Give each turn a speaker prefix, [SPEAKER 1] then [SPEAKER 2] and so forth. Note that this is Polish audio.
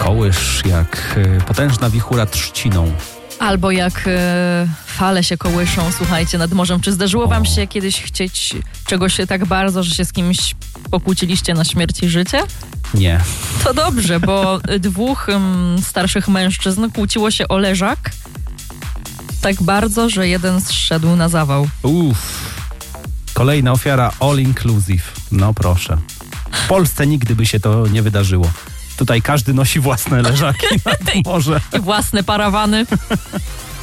[SPEAKER 1] kołysz, jak potężna wichura trzciną.
[SPEAKER 2] Albo jak fale się kołyszą, słuchajcie, nad morzem. Czy zdarzyło wam się kiedyś chcieć czegoś tak bardzo, że się z kimś pokłóciliście na śmierć i życie?
[SPEAKER 1] Nie.
[SPEAKER 2] To dobrze, bo dwóch starszych mężczyzn kłóciło się o leżak tak bardzo, że jeden zszedł na zawał.
[SPEAKER 1] Kolejna ofiara all inclusive. No proszę. W Polsce nigdy by się to nie wydarzyło. Tutaj każdy nosi własne leżaki nad morze.
[SPEAKER 2] I własne parawany.